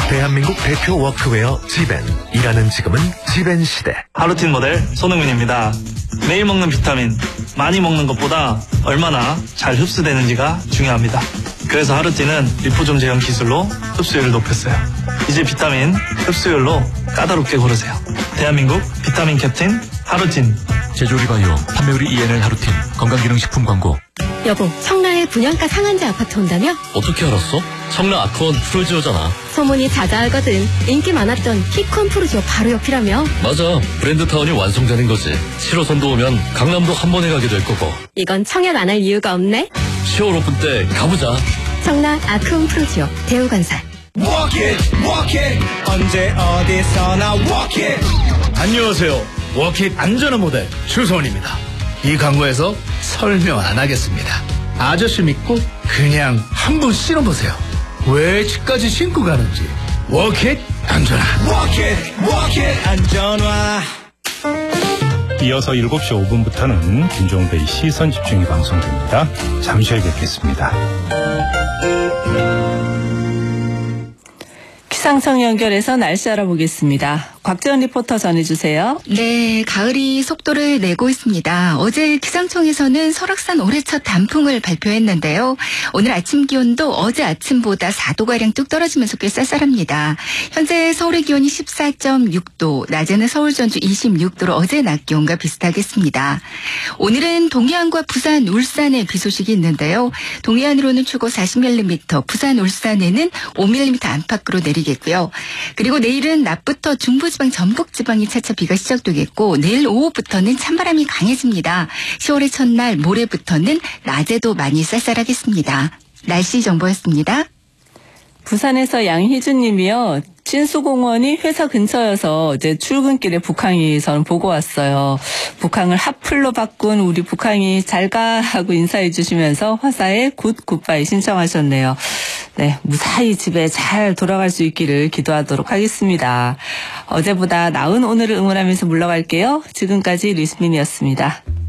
대한민국 대표 워크웨어 지벤. 일하는 지금은 지벤 시대. 하루틴 모델 손흥민입니다. 매일 먹는 비타민, 많이 먹는 것보다 얼마나 잘 흡수되는지가 중요합니다. 그래서 하루틴은 리포좀 제형 기술로 흡수율을 높였어요. 이제 비타민 흡수율로 까다롭게 고르세요. 대한민국 비타민 캡틴 하루틴. 제조리바이오 판매우리 ENL 하루틴 건강기능식품 광고. 여보, 청라에 분양가 상한제 아파트 온다며? 어떻게 알았어? 청라 아크원 프로지오잖아. 소문이 자자하거든. 인기 많았던 키콘 프로지오 바로 옆이라며? 맞아. 브랜드타운이 완성되는 거지. 7호선도 오면 강남도 한 번에 가게 될 거고. 이건 청약 안 할 이유가 없네. 10월 오픈 때 가보자. 청라 아크원 프로지오 대우건설. Walk it, walk it. 언제 어디서나 walk it. 안녕하세요. 워킷 안전한 모델 추성원입니다. 이 광고에서 설명 안 하겠습니다. 아저씨 믿고 그냥 한번 신어보세요. 왜 집까지 신고 가는지. 워킷 안전화. Walk it, walk it. 안전화. 이어서 7시 5분부터는 김종배의 시선 집중이 방송됩니다. 잠시 후에 뵙겠습니다. 기상청 연결해서 날씨 알아보겠습니다. 곽재원 리포터 전해주세요. 네, 가을이 속도를 내고 있습니다. 어제 기상청에서는 설악산 올해 첫 단풍을 발표했는데요. 오늘 아침 기온도 어제 아침보다 4도가량 뚝 떨어지면서 꽤 쌀쌀합니다. 현재 서울의 기온이 14.6도, 낮에는 서울 전주 26도로 어제 낮 기온과 비슷하겠습니다. 오늘은 동해안과 부산, 울산에 비 소식이 있는데요. 동해안으로는 최고 40mm, 부산, 울산에는 5mm 안팎으로 내리겠고요. 그리고 내일은 낮부터 중부지방, 전북지방이 차차 비가 시작되겠고 내일 오후부터는 찬바람이 강해집니다. 10월의 첫날 모레부터는 낮에도 많이 쌀쌀하겠습니다. 날씨 정보였습니다. 부산에서 양희준 님이요. 진수공원이 회사 근처여서 어제 출근길에 북항이 저는 보고 왔어요. 북항을 핫플로 바꾼 우리 북항이 잘가 하고 인사해 주시면서 화사의 굿굿바이 신청하셨네요. 네, 무사히 집에 잘 돌아갈 수 있기를 기도하도록 하겠습니다. 어제보다 나은 오늘을 응원하면서 물러갈게요. 지금까지 류스민이었습니다.